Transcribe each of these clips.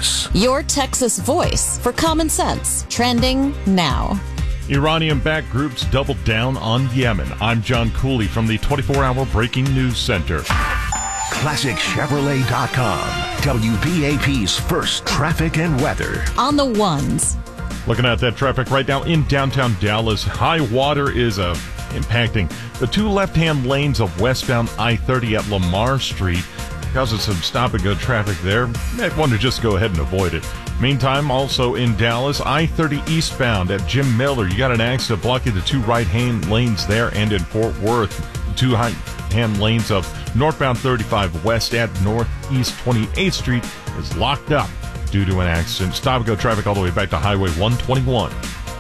Texas. Your Texas voice for common sense. Trending now. Iranian-backed groups doubled down on Yemen. I'm John Cooley from the 24-hour Breaking News Center. ClassicChevrolet.com. WBAP's first traffic and weather. On the ones. Looking at that traffic right now in downtown Dallas, high water is impacting the two left-hand lanes of westbound I-30 at Lamar Street. Causes some stop-and-go traffic there. Might want to just go ahead and avoid it. Meantime, also in Dallas, I-30 eastbound at Jim Miller. You got an accident blocking the two right-hand lanes there, and in Fort Worth, the two right-hand lanes of northbound 35 west at Northeast 28th Street is locked up due to an accident. Stop-and-go traffic all the way back to Highway 121.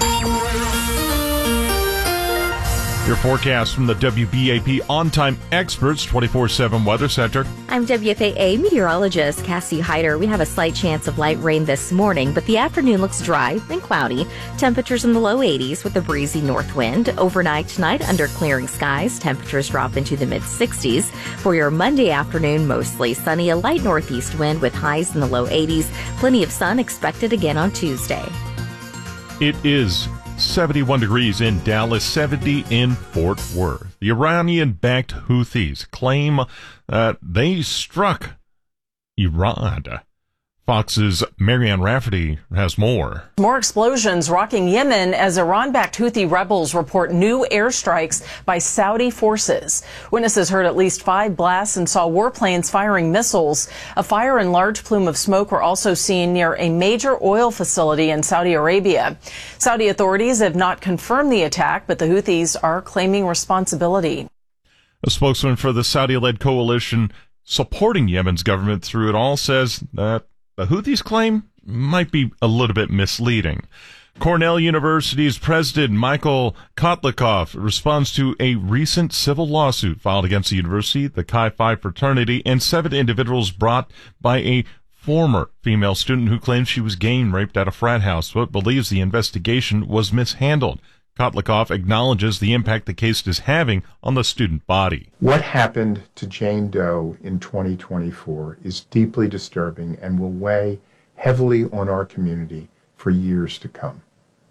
Your forecast from the WBAP On-Time Experts 24/7 Weather Center. I'm WFAA meteorologist Cassie Hyder. We have a slight chance of light rain this morning, but the afternoon looks dry and cloudy. Temperatures in the low 80s with a breezy north wind. Overnight tonight, under clearing skies, temperatures drop into the mid-60s. For your Monday afternoon, mostly sunny, a light northeast wind with highs in the low 80s. Plenty of sun expected again on Tuesday. It is 71 degrees in Dallas, 70 in Fort Worth. The Iranian-backed Houthis claim that they struck Iran. Fox's Marianne Rafferty has more. More explosions rocking Yemen as Iran-backed Houthi rebels report new airstrikes by Saudi forces. Witnesses heard at least 5 blasts and saw warplanes firing missiles. A fire and large plume of smoke were also seen near a major oil facility in Saudi Arabia. Saudi authorities have not confirmed the attack, but the Houthis are claiming responsibility. A spokesman for the Saudi-led coalition supporting Yemen's government through it all says that the Houthis' claim might be a little bit misleading. Cornell University's president, Michael Kotlikov, responds to a recent civil lawsuit filed against the university, the Chi Phi fraternity, and 7 individuals brought by a former female student who claims she was gang raped at a frat house, but believes the investigation was mishandled. Kotlikov acknowledges the impact the case is having on the student body. What happened to Jane Doe in 2024 is deeply disturbing and will weigh heavily on our community for years to come.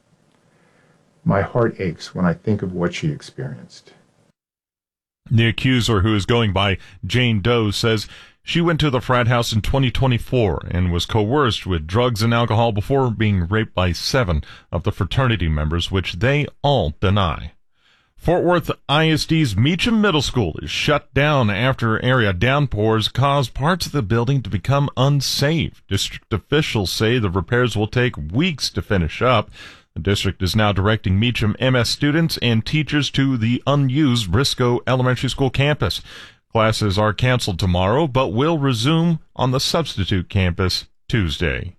My heart aches when I think of what she experienced. The accuser, who is going by Jane Doe, says she went to the frat house in 2024 and was coerced with drugs and alcohol before being raped by 7 of the fraternity members, which they all deny. Fort Worth ISD's Meacham Middle School is shut down after area downpours caused parts of the building to become unsafe. District officials say the repairs will take weeks to finish up. The district is now directing Meacham MS students and teachers to the unused Briscoe Elementary School campus. Classes are canceled tomorrow, but will resume on the substitute campus Tuesday.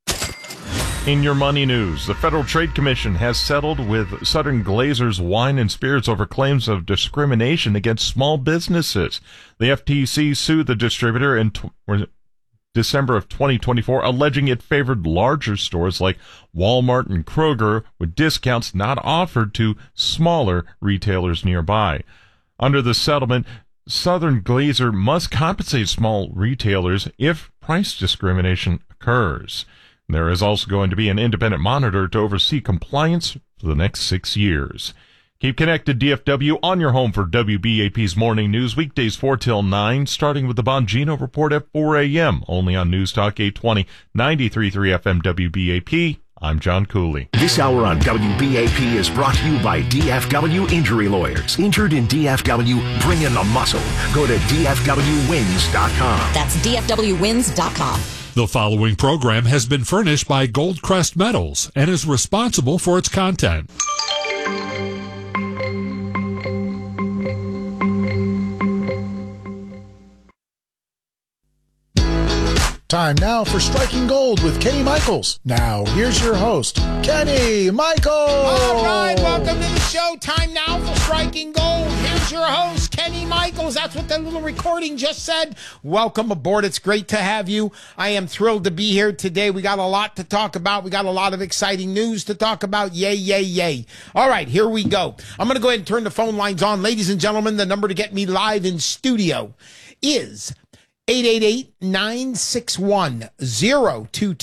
In your money news, the Federal Trade Commission has settled with Southern Glazer's Wine and Spirits over claims of discrimination against small businesses. The FTC sued the distributor in December of 2024, alleging it favored larger stores like Walmart and Kroger with discounts not offered to smaller retailers nearby. Under the settlement, Southern Glazer must compensate small retailers if price discrimination occurs. There is also going to be an independent monitor to oversee compliance for the next 6 years. Keep connected, DFW, on your home for WBAP's Morning News, weekdays 4 till 9, starting with the Bongino Report at 4 a.m., only on News Talk 820, 93.3 FM WBAP. I'm John Cooley. This hour on WBAP is brought to you by DFW Injury Lawyers. Injured in DFW, bring in the muscle. Go to DFWWins.com. That's DFWWins.com. The following program has been furnished by Goldcrest Metals and is responsible for its content. Time now for Striking Gold with Kenny Michaels. Now, here's your host, Kenny Michaels. All right, welcome to the show. Time now for Striking Gold. Here's your host, Kenny Michaels. That's what that little recording just said. Welcome aboard. It's great to have you. I am thrilled to be here today. We got a lot to talk about. We got a lot of exciting news to talk about. Yay, yay, yay. All right, here we go. I'm going to go ahead and turn the phone lines on. Ladies and gentlemen, the number to get me live in studio is 888-961-0222.